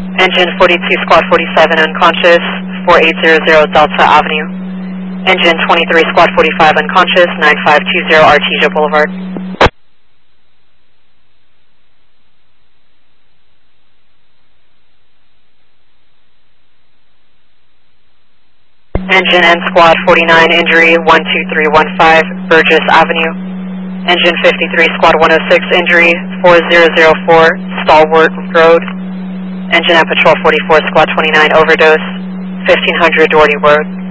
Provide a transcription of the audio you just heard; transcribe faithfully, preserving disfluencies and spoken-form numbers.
Engine forty-two, Squad forty-seven unconscious, four eight zero zero Delta Avenue. Engine twenty-three, Squad forty-five unconscious, nine five two zero Artesia Boulevard. Engine N Squad forty-nine, injury one two three one five Burgess Avenue. Engine fifty-three, Squad one oh six, injury four zero zero four Stalwart Road. Engine at Patrol forty-four, Squad twenty-nine, overdose, fifteen hundred Doherty Road.